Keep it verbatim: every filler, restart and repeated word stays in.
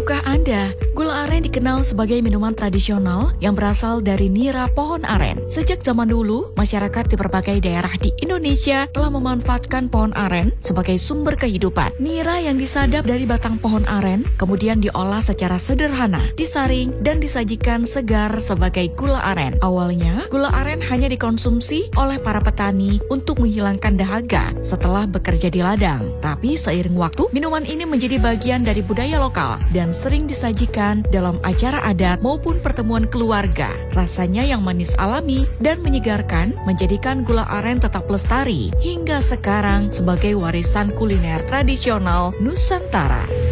Tahukah Anda, gula aren dikenal sebagai minuman tradisional yang berasal dari nira pohon aren. Sejak zaman dulu, masyarakat di berbagai daerah di Indonesia telah memanfaatkan pohon aren sebagai sumber kehidupan. Nira yang disadap dari batang pohon aren kemudian diolah secara sederhana, disaring dan disajikan segar sebagai gula aren. Awalnya, gula aren hanya dikonsumsi oleh para petani untuk menghilangkan dahaga setelah bekerja di ladang. Tapi seiring waktu, minuman ini menjadi bagian dari budaya lokal dan sering disajikan dalam acara adat maupun pertemuan keluarga. Rasanya yang manis alami dan menyegarkan menjadikan gula aren tetap lestari hingga sekarang sebagai warisan kuliner tradisional Nusantara.